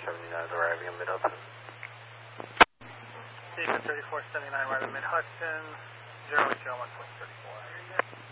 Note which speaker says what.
Speaker 1: 3479 is arriving in Mid-Hudson.
Speaker 2: Beacon 3479 arriving in Mid-Hudson, 080 on 1.34.